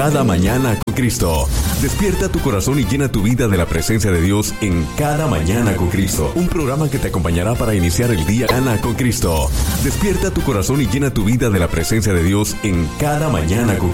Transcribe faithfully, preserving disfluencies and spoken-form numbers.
Cada Mañana con Cristo. Despierta tu corazón y llena tu vida de la presencia de Dios en Cada Mañana con Cristo. Un programa que te acompañará para iniciar el día Mañana con Cristo. Despierta tu corazón y llena tu vida de la presencia de Dios en Cada Mañana con Cristo.